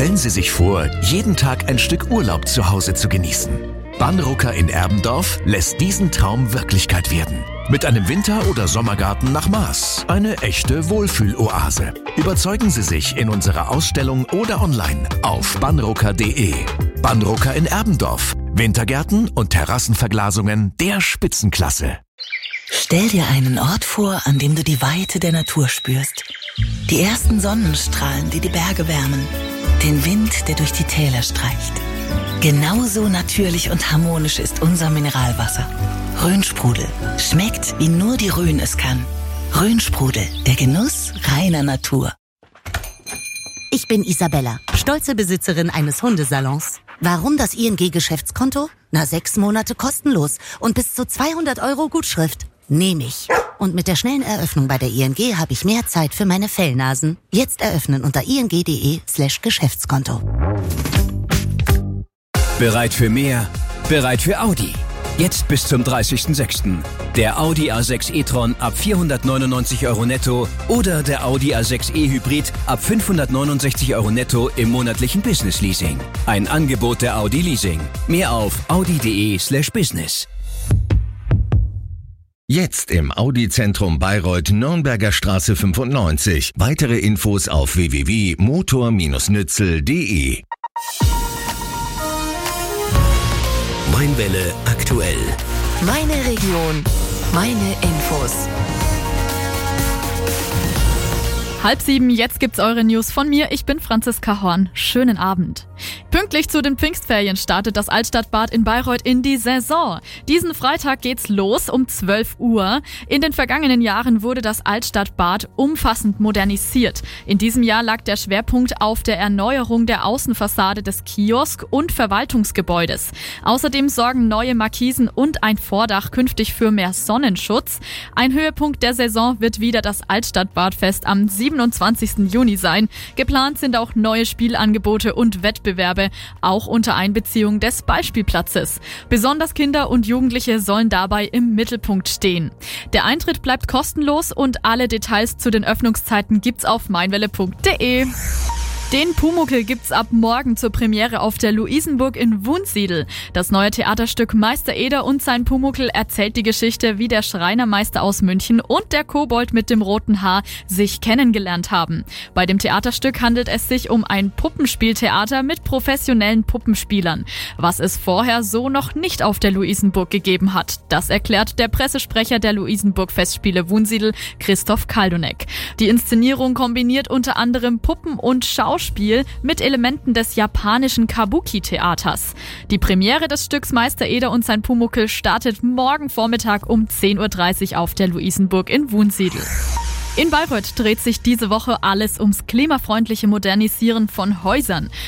Stellen Sie sich vor, jeden Tag ein Stück Urlaub zu Hause zu genießen. Banrucker in Erbendorf lässt diesen Traum Wirklichkeit werden. Mit einem Winter- oder Sommergarten nach Maß. Eine echte Wohlfühloase. Überzeugen Sie sich in unserer Ausstellung oder online auf banrucker.de. Banrucker in Erbendorf. Wintergärten und Terrassenverglasungen der Spitzenklasse. Stell dir einen Ort vor, an dem du die Weite der Natur spürst. Die ersten Sonnenstrahlen, die die Berge wärmen. Den Wind, der durch die Täler streicht. Genauso natürlich und harmonisch ist unser Mineralwasser. Rhönsprudel. Schmeckt, wie nur die Rhön es kann. Rhönsprudel. Der Genuss reiner Natur. Ich bin Isabella, stolze Besitzerin eines Hundesalons. Warum das ING-Geschäftskonto? 6 Monate kostenlos und bis zu 200 € Gutschrift. Nehme ich. Und mit der schnellen Eröffnung bei der ING habe ich mehr Zeit für meine Fellnasen. Jetzt eröffnen unter ing.de/Geschäftskonto. Bereit für mehr? Bereit für Audi. Jetzt bis zum 30.06. Der Audi A6 e-tron ab 499 € netto oder der Audi A6 e-Hybrid ab 569 € netto im monatlichen Business Leasing. Ein Angebot der Audi Leasing. Mehr auf audi.de/business. Jetzt im Audi-Zentrum Bayreuth, Nürnberger Straße 95. Weitere Infos auf www.motor-nützel.de. Mainwelle aktuell. Meine Region, meine Infos. 6:30, jetzt gibt's eure News von mir. Ich bin Franziska Horn. Schönen Abend. Pünktlich zu den Pfingstferien startet das Altstadtbad in Bayreuth in die Saison. Diesen Freitag geht's los um 12 Uhr. In den vergangenen Jahren wurde das Altstadtbad umfassend modernisiert. In diesem Jahr lag der Schwerpunkt auf der Erneuerung der Außenfassade des Kiosk- und Verwaltungsgebäudes. Außerdem sorgen neue Markisen und ein Vordach künftig für mehr Sonnenschutz. Ein Höhepunkt der Saison wird wieder das Altstadtbadfest am 27. Juni sein. Geplant sind auch neue Spielangebote und Wettbewerbe, auch unter Einbeziehung des Ballspielplatzes. Besonders Kinder und Jugendliche sollen dabei im Mittelpunkt stehen. Der Eintritt bleibt kostenlos und alle Details zu den Öffnungszeiten gibt's auf mainwelle.de. Den Pumuckl gibt's ab morgen zur Premiere auf der Luisenburg in Wunsiedel. Das neue Theaterstück Meister Eder und sein Pumuckl erzählt die Geschichte, wie der Schreinermeister aus München und der Kobold mit dem roten Haar sich kennengelernt haben. Bei dem Theaterstück handelt es sich um ein Puppenspieltheater mit professionellen Puppenspielern, was es vorher so noch nicht auf der Luisenburg gegeben hat. Das erklärt der Pressesprecher der Luisenburg-Festspiele Wunsiedel, Christoph Kaldonek. Die Inszenierung kombiniert unter anderem Puppen- und Schauspiel mit Elementen des japanischen Kabuki-Theaters. Die Premiere des Stücks Meister Eder und sein Pumuckl startet morgen Vormittag um 10:30 Uhr auf der Luisenburg in Wunsiedel. In Bayreuth dreht sich diese Woche alles ums klimafreundliche Modernisieren von Häusern.